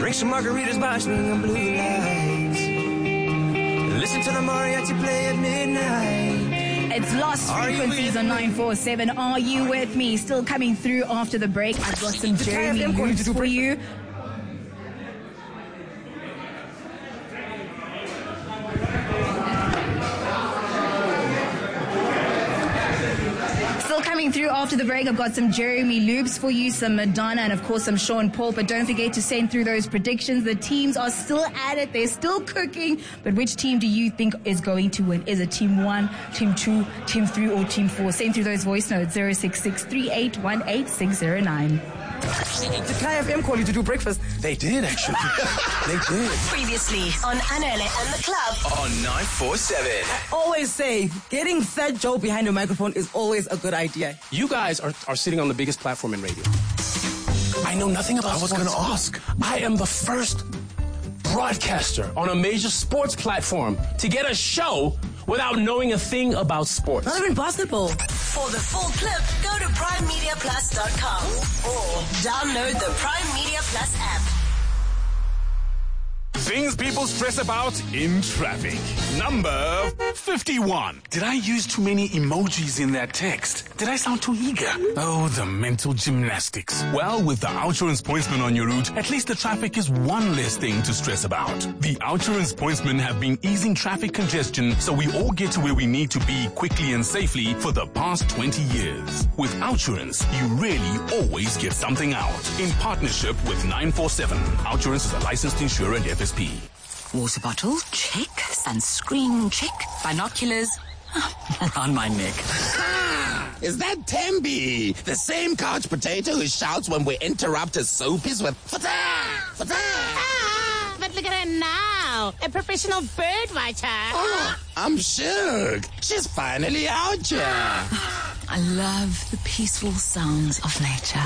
Drink some margaritas, watching on blue lights. Listen to the mariachi play at midnight. It's Lost Frequencies on 947. Are you with me? Still coming through after the break. I've got some Jeremy Loops for you. Still coming through after the break. I've got some Jeremy Loops for you, some Madonna, and of course some Sean Paul. But don't forget to send through those predictions. The teams are still at it. They're still cooking. But which team do you think is going to win? Is it Team 1, Team 2, Team 3, or Team 4? Send through those voice notes, 066-3818-609. Did Kaya FM call you to do breakfast? They did, actually. They did. Previously on Anele and the Club on 947. I always say, getting Fat Joe behind a microphone is always a good idea. You guys are sitting on the biggest platform in radio. I know nothing about sports. I was going to ask. I am the first broadcaster on a major sports platform to get a show without knowing a thing about sports. Not even basketball. For the full clip, go to primemediaplus.com or download the Prime Media Plus app. Things people stress about in traffic. Number 51. Did I use too many emojis in that text? Did I sound too eager? Oh, the mental gymnastics. Well, with the Outsurance Pointsman on your route, at least the traffic is one less thing to stress about. The Outsurance Pointsmen have been easing traffic congestion so we all get to where we need to be quickly and safely for the past 20 years. With Outsurance, you really always get something out. In partnership with 947. Outsurance is a licensed insurer and FSP. Water bottle, check. Sunscreen, check. Binoculars, around my neck. Is that Tembi? The same couch potato who shouts when we interrupt his soapies with fata, fata. But look at her now, a professional bird watcher. Oh, I'm shook. She's finally out here. I love the peaceful sounds of nature.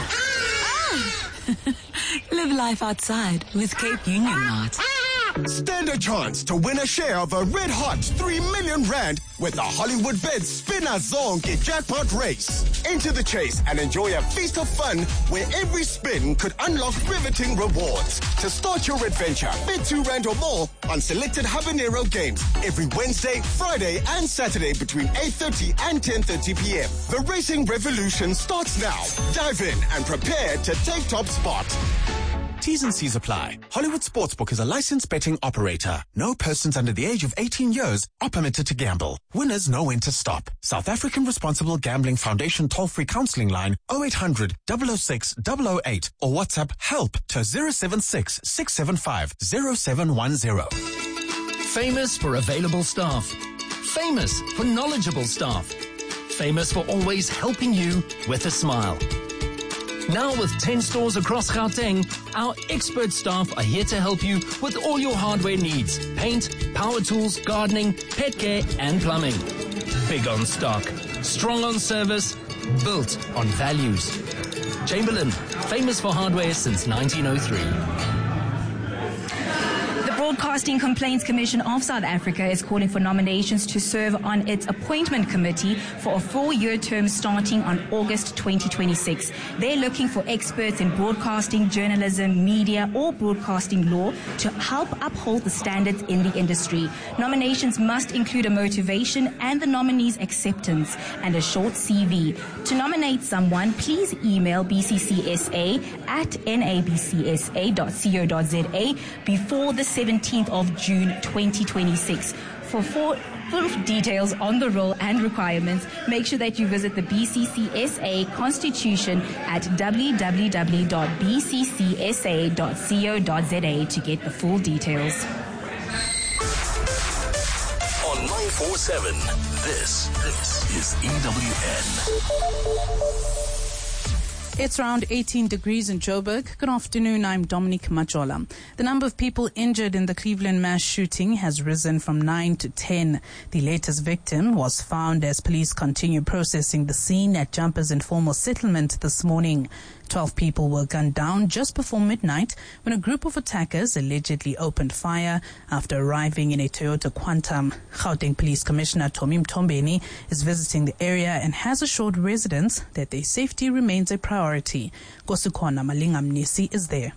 Live life outside with Cape Union Mart. Stand a chance to win a share of a red-hot 3 million rand with the Hollywood Bet Spinner Zonke jackpot race. Enter the chase and enjoy a feast of fun where every spin could unlock riveting rewards. To start your adventure, bet 2 rand or more on selected Habanero games every Wednesday, Friday and Saturday between 8:30 and 10:30 p.m. The racing revolution starts now. Dive in and prepare to take top spot. T's and C's apply. Hollywood Sportsbook is a licensed betting operator. No persons under the age of 18 years are permitted to gamble. Winners know when to stop. South African Responsible Gambling Foundation toll-free counseling line 0800 006 008 or WhatsApp help to 076 675 0710. Famous for available staff. Famous for knowledgeable staff. Famous for always helping you with a smile. Now with 10 stores across Gauteng, our expert staff are here to help you with all your hardware needs. Paint, power tools, gardening, pet care and plumbing. Big on stock, strong on service, built on values. Chamberlain, famous for hardware since 1903. The Broadcasting Complaints Commission of South Africa is calling for nominations to serve on its appointment committee for a 4-year term starting on August 2026. They're looking for experts in broadcasting, journalism, media, or broadcasting law to help uphold the standards in the industry. Nominations must include a motivation and the nominee's acceptance and a short CV. To nominate someone, please email bccsa@nabcsa.co.za before the 17th of June 2026. For full details on the role and requirements, make sure that you visit the BCCSA Constitution at www.bccsa.co.za to get the full details. On 947, this is EWN. It's around 18 degrees in Joburg. Good afternoon, I'm Dominic Majola. The number of people injured in the Cleveland mass shooting has risen from 9 to 10. The latest victim was found as police continue processing the scene at Jumpers Informal Settlement this morning. 12 people were gunned down just before midnight when a group of attackers allegedly opened fire after arriving in a Toyota Quantum. Gauteng Police Commissioner Tommy Mtombeni is visiting the area and has assured residents that their safety remains a priority. Kosukhona Malinga Mnisi is there.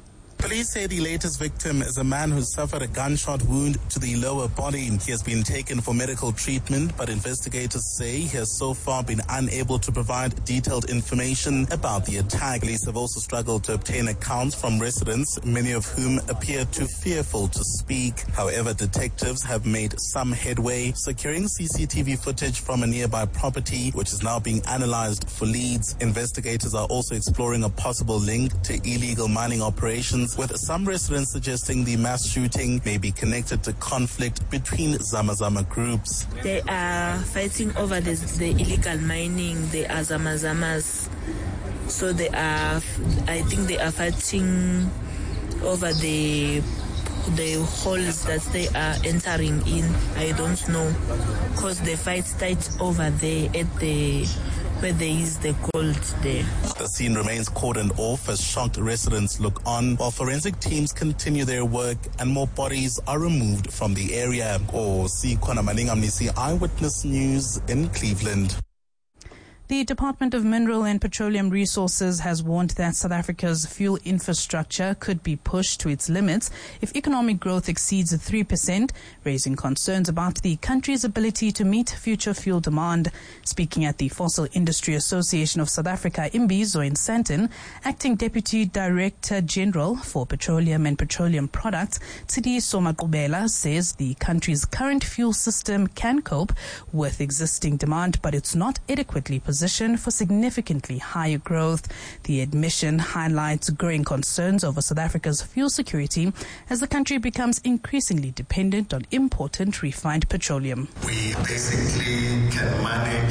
Police say the latest victim is a man who suffered a gunshot wound to the lower body. He has been taken for medical treatment, but investigators say he has so far been unable to provide detailed information about the attack. Police have also struggled to obtain accounts from residents, many of whom appear too fearful to speak. However, detectives have made some headway, securing CCTV footage from a nearby property, which is now being analyzed for leads. Investigators are also exploring a possible link to illegal mining operations, with some residents suggesting the mass shooting may be connected to conflict between Zamazama groups. They are fighting over the illegal mining. They are Zamazamas. So I think they are fighting over the holes that they are entering in. I don't know, because they fight tight over there at where there is the gold there. The scene remains cordoned off as shocked residents look on, while forensic teams continue their work and more bodies are removed from the area. Sikhona Malingamnisi, Eyewitness News in Cleveland. The Department of Mineral and Petroleum Resources has warned that South Africa's fuel infrastructure could be pushed to its limits if economic growth exceeds 3%, raising concerns about the country's ability to meet future fuel demand. Speaking at the Fossil Industry Association of South Africa, IMBI, Zoin Santon, Acting Deputy Director General for Petroleum and Petroleum Products, Tsidiso Maqubela, says the country's current fuel system can cope with existing demand, but it's not adequately positioned for significantly higher growth. The admission highlights growing concerns over South Africa's fuel security as the country becomes increasingly dependent on important refined petroleum. We basically can manage,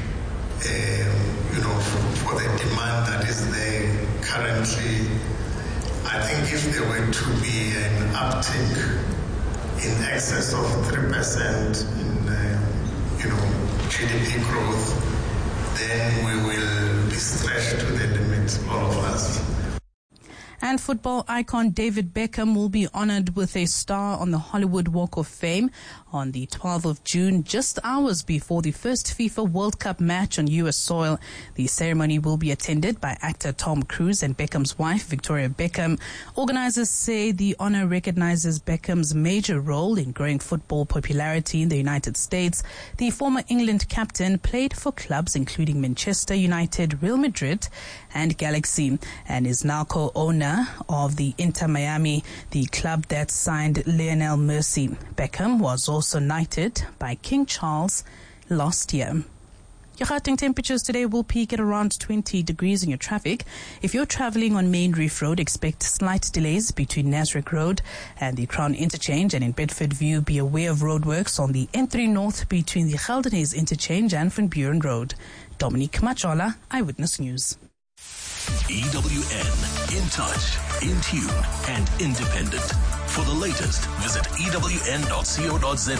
for the demand that is there currently. I think if there were to be an uptick in excess of 3% in, GDP growth, then we will be stretched to the limit, all of us. And football icon David Beckham will be honored with a star on the Hollywood Walk of Fame on the 12th of June, just hours before the first FIFA World Cup match on U.S. soil. The ceremony will be attended by actor Tom Cruise and Beckham's wife, Victoria Beckham. Organizers say the honor recognizes Beckham's major role in growing football popularity in the United States. The former England captain played for clubs including Manchester United, Real Madrid, and Galaxy, and is now co-owner of the Inter Miami, the club that signed Lionel Messi. Beckham was also knighted by King Charles last year. Your Gauteng temperatures today will peak at around 20 degrees in your traffic. If you're traveling on Main Reef Road, expect slight delays between Nasrec Road and the Crown Interchange, and in Bedford View, be aware of roadworks on the N3 North between the Geldenhuys Interchange and Van Buren Road. Dominique Machola, Eyewitness News. EWN, in touch, in tune, and independent. For the latest, visit ewn.co.za.